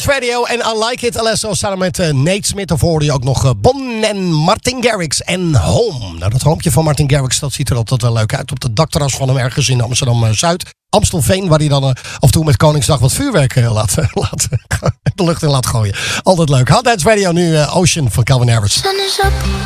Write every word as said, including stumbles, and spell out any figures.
Dance Radio en I Like It. Alesso samen met uh, Nate Smith. Daarvoor hoorde je ook nog uh, Bon en Martin Garrix en Home. Nou, dat homepje van Martin Garrix, dat ziet er altijd wel leuk uit. Op de dakterras van hem ergens in Amsterdam-Zuid. Amstelveen, waar hij dan uh, af en toe met Koningsdag wat vuurwerk uh, laat, uh, laat de lucht in laat gooien. Altijd leuk. Hot Dance Radio, nu uh, Ocean van Calvin Harris.